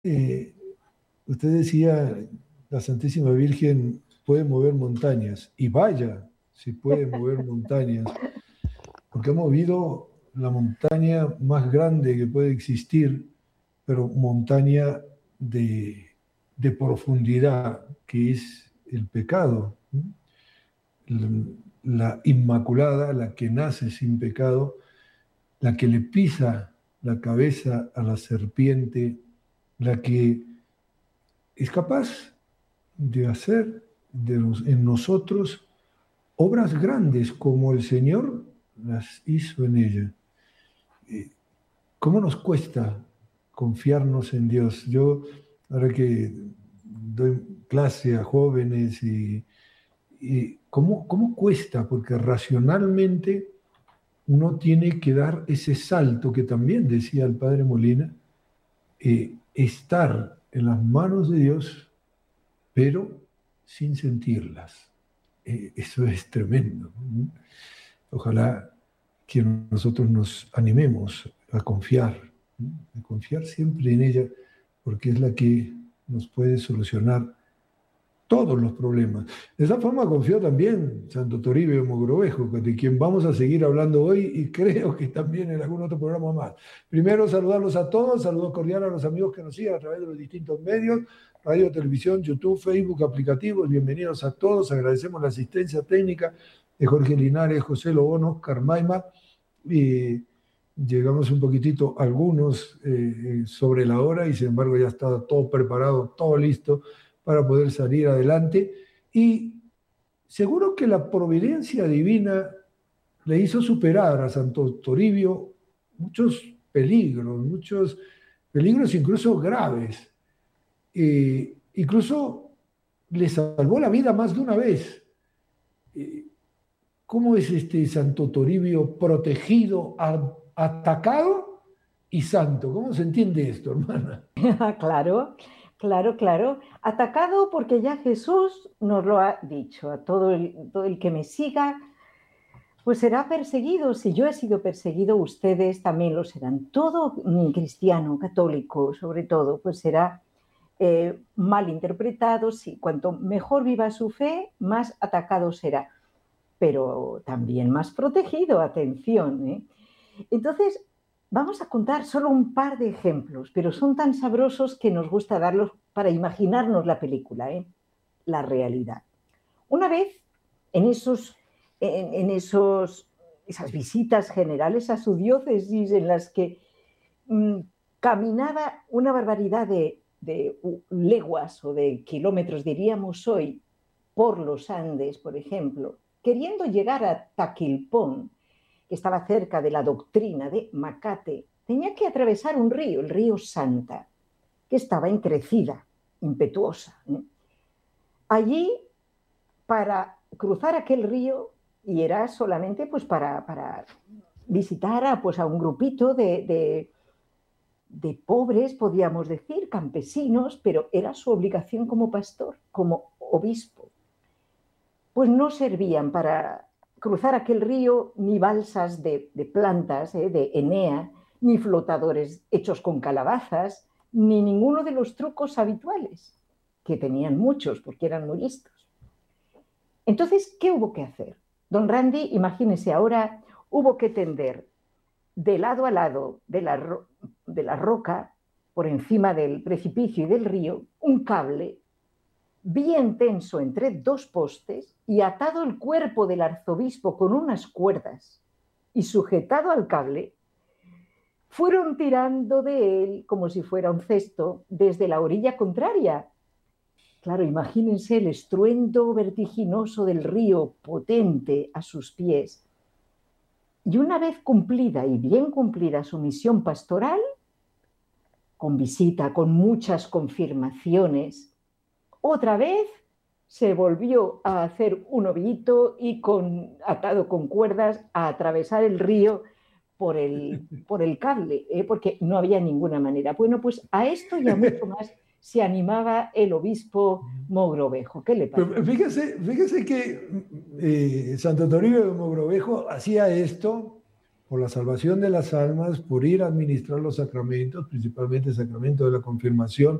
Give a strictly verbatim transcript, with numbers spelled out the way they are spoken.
Eh, Usted decía, la Santísima Virgen puede mover montañas, y vaya, si puede mover montañas, porque ha movido la montaña más grande que puede existir, pero montaña de, de profundidad, que es el pecado. ¿No? La, la Inmaculada, la que nace sin pecado, la que le pisa la cabeza a la serpiente, la que es capaz de hacer de los, en nosotros obras grandes como el Señor las hizo en ella. Eh, ¿Cómo nos cuesta confiarnos en Dios? Yo, ahora que doy clase a jóvenes, y, y ¿cómo, cómo cuesta? Porque racionalmente uno tiene que dar ese salto que también decía el padre Molina, eh, estar en las manos de Dios, pero sin sentirlas. Eh, eso es tremendo, ¿no? Ojalá que nosotros nos animemos a confiar, ¿no? A confiar siempre en ella, porque es la que nos puede solucionar todos los problemas. De esa forma confió también Santo Toribio Mogrovejo, de quien vamos a seguir hablando hoy y creo que también en algún otro programa más. Primero, saludarlos a todos, saludos cordiales a los amigos que nos siguen a través de los distintos medios, radio, televisión, YouTube, Facebook, aplicativos. Bienvenidos a todos, agradecemos la asistencia técnica de Jorge Linares, José Lobón, Oscar Maima, y llegamos un poquitito, algunos, eh, sobre la hora, y sin embargo ya está todo preparado, todo listo para poder salir adelante. Y seguro que la providencia divina le hizo superar a Santo Toribio muchos peligros, muchos peligros incluso graves. Eh, incluso le salvó la vida más de una vez. Eh, ¿Cómo es este Santo Toribio protegido, a, atacado y santo? ¿Cómo se entiende esto, hermana? Claro, claro, claro. Atacado porque ya Jesús nos lo ha dicho. A todo el, todo el que me siga, pues será perseguido. Si yo he sido perseguido, ustedes también lo serán. Todo mm, cristiano, católico, sobre todo, pues será eh, mal interpretado. Sí, cuanto mejor viva su fe, más atacado será. Pero también más protegido, atención, ¿eh? Entonces, vamos a contar solo un par de ejemplos, pero son tan sabrosos que nos gusta darlos para imaginarnos la película, ¿eh? La realidad. Una vez, en, esos, en, en esos, esas visitas generales a su diócesis en las que mmm, caminaba una barbaridad de, de leguas o de kilómetros, diríamos hoy, por los Andes, por ejemplo, queriendo llegar a Taquilpón, que estaba cerca de la doctrina de Macate, tenía que atravesar un río, el río Santa, que estaba en crecida, impetuosa, ¿eh? Allí, para cruzar aquel río, y era solamente pues, para, para visitar a, pues, a un grupito de, de, de pobres, podríamos decir, campesinos, pero era su obligación como pastor, como obispo. Pues no servían para cruzar aquel río ni balsas de, de plantas, eh, de Enea, ni flotadores hechos con calabazas, ni ninguno de los trucos habituales, que tenían muchos porque eran muy listos. Entonces, ¿qué hubo que hacer? Don Randy, imagínese ahora, hubo que tender de lado a lado de la, ro de la roca, por encima del precipicio y del río, un cable bien tenso entre dos postes y atado el cuerpo del arzobispo con unas cuerdas y sujetado al cable, fueron tirando de él como si fuera un cesto desde la orilla contraria. Claro, imagínense el estruendo vertiginoso del río potente a sus pies. Y una vez cumplida y bien cumplida su misión pastoral, con visita, con muchas confirmaciones, otra vez se volvió a hacer un ovillito y con, atado con cuerdas a atravesar el río por el, por el cable, ¿eh? Porque no había ninguna manera. Bueno, pues a esto y a mucho más se animaba el obispo Mogrovejo. ¿Qué le parece? Pero fíjese, fíjese que eh, Santo Toribio de Mogrovejo hacía esto por la salvación de las almas, por ir a administrar los sacramentos, principalmente el sacramento de la confirmación,